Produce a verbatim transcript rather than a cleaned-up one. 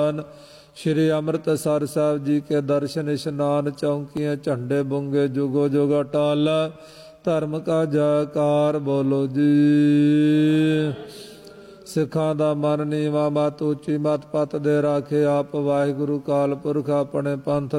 ਸਥਾਨ। ਸ਼੍ਰੀ ਅੰਮ੍ਰਿਤਸਰ ਸਾਹਿਬ ਜੀ ਕੇ ਦਰਸ਼ਨ ਇਸ਼ਨਾਨ, ਚੌਂਕੀਆਂ ਝੰਡੇ ਬੁੰਗੇ ਜੁਗੋ ਜੁਗ ਅਟਾਲ। ਧਰਮ ਕਾ ਜੈਕਾਰ ਬੋਲੋ ਜੀ। ਸਿੱਖਾਂ ਦਾ ਮਨ ਨੀਵਾ, ਮਤ ਉੱਚੀ, ਮਤ ਪਤ ਦੇ ਰਾਖੇ ਆਪ ਵਾਹਿਗੁਰੂ ਕਾਲ ਪੁਰਖ। ਆਪਣੇ ਪੰਥ